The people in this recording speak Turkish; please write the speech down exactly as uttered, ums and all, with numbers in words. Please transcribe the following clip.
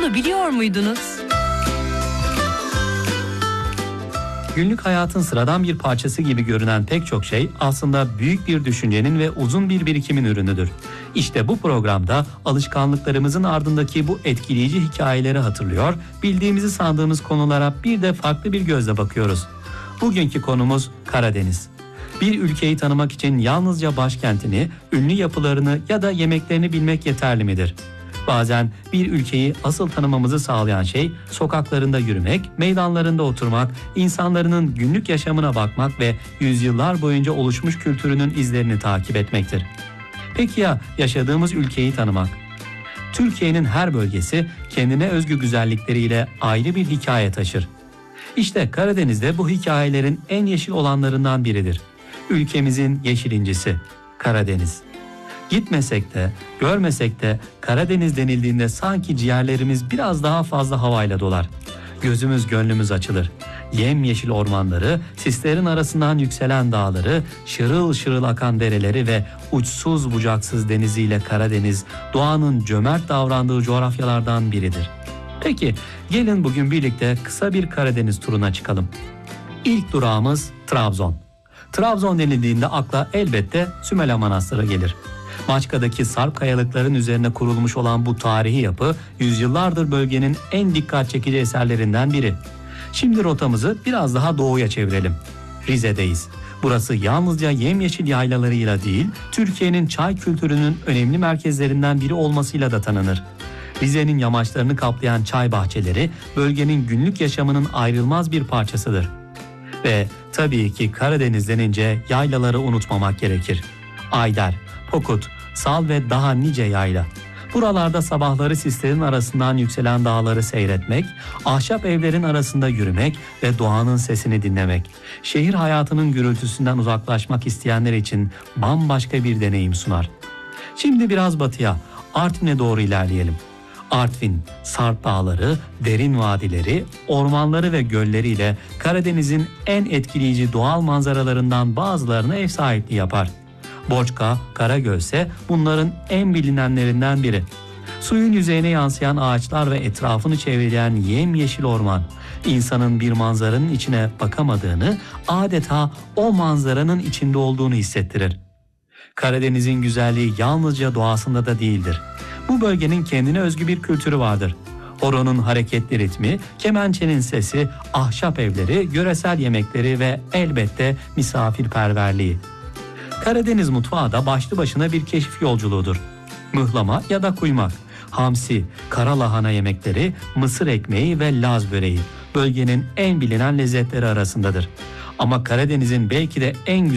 Bunu biliyor muydunuz? Günlük hayatın sıradan bir parçası gibi görünen pek çok şey aslında büyük bir düşüncenin ve uzun bir birikimin ürünüdür. İşte bu programda alışkanlıklarımızın ardındaki bu etkileyici hikayeleri hatırlıyor, bildiğimizi sandığımız konulara bir de farklı bir gözle bakıyoruz. Bugünkü konumuz Karadeniz. Bir ülkeyi tanımak için yalnızca başkentini, ünlü yapılarını ya da yemeklerini bilmek yeterli midir? Bazen bir ülkeyi asıl tanımamızı sağlayan şey sokaklarında yürümek, meydanlarında oturmak, insanların günlük yaşamına bakmak ve yüzyıllar boyunca oluşmuş kültürünün izlerini takip etmektir. Peki ya yaşadığımız ülkeyi tanımak? Türkiye'nin her bölgesi kendine özgü güzellikleriyle ayrı bir hikaye taşır. İşte Karadeniz'de bu hikayelerin en yeşil olanlarından biridir. Ülkemizin yeşil incisi, Karadeniz. Gitmesek de, görmesek de Karadeniz denildiğinde sanki ciğerlerimiz biraz daha fazla havayla dolar. Gözümüz gönlümüz açılır. Yemyeşil ormanları, sislerin arasından yükselen dağları, şırıl şırıl akan dereleri ve uçsuz bucaksız deniziyle Karadeniz, doğanın cömert davrandığı coğrafyalardan biridir. Peki, gelin bugün birlikte kısa bir Karadeniz turuna çıkalım. İlk durağımız Trabzon. Trabzon denildiğinde akla elbette Sümela Manastırı gelir. Maçka'daki sarp kayalıkların üzerine kurulmuş olan bu tarihi yapı, yüzyıllardır bölgenin en dikkat çekici eserlerinden biri. Şimdi rotamızı biraz daha doğuya çevirelim. Rize'deyiz. Burası yalnızca yemyeşil yaylalarıyla değil, Türkiye'nin çay kültürünün önemli merkezlerinden biri olmasıyla da tanınır. Rize'nin yamaçlarını kaplayan çay bahçeleri, bölgenin günlük yaşamının ayrılmaz bir parçasıdır. Ve tabii ki Karadeniz denince yaylaları unutmamak gerekir. Ayder, Pokut, Sal ve daha nice yayla. Buralarda sabahları sislerin arasından yükselen dağları seyretmek, ahşap evlerin arasında yürümek ve doğanın sesini dinlemek, şehir hayatının gürültüsünden uzaklaşmak isteyenler için bambaşka bir deneyim sunar. Şimdi biraz batıya, Artvin'e doğru ilerleyelim. Artvin, Sarp Dağları, derin vadileri, ormanları ve gölleriyle Karadeniz'in en etkileyici doğal manzaralarından bazılarına ev sahipliği yapar. Boçka, Karagöl ise bunların en bilinenlerinden biri. Suyun yüzeyine yansıyan ağaçlar ve etrafını çevreleyen yemyeşil orman, insanın bir manzaranın içine bakamadığını, adeta o manzaranın içinde olduğunu hissettirir. Karadeniz'in güzelliği yalnızca doğasında da değildir. Bu bölgenin kendine özgü bir kültürü vardır. Horonun hareketli ritmi, kemençenin sesi, ahşap evleri, yöresel yemekleri ve elbette misafirperverliği. Karadeniz mutfağı da başlı başına bir keşif yolculuğudur. Mıhlama ya da kuymak, hamsi, kara lahana yemekleri, mısır ekmeği ve Laz böreği bölgenin en bilinen lezzetleri arasındadır. Ama Karadeniz'in belki de en güzel